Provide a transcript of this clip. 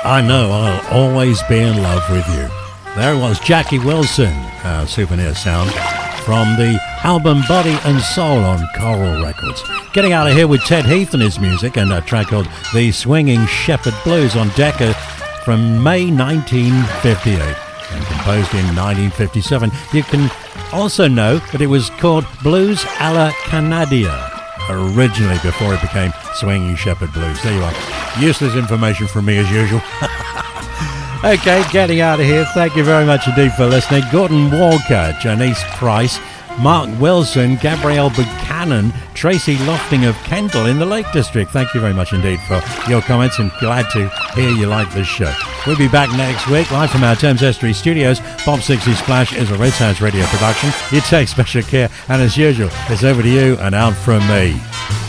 I know I'll always be in love with you. There was Jackie Wilson, our souvenir sound, from the album Body and Soul on Coral Records. Getting out of here with Ted Heath and his music, and a track called The Swinging Shepherd Blues on Decca from May 1958 and composed in 1957. You can also know that it was called Blues a la Canadia originally, before it became Swinging Shepherd Blues. There you are. Useless information from me as usual. Okay, getting out of here. Thank you very much indeed for listening. Gordon Walker, Janice Price, Mark Wilson, Gabrielle Buchanan, Tracy Lofting of Kendall in the Lake District. Thank you very much indeed for your comments, and glad to hear you like this show. We'll be back next week, live from our Thames Estuary studios. Bob 60 Splash is a Red Sounds radio production. You take special care, and as usual, it's over to you and out from me.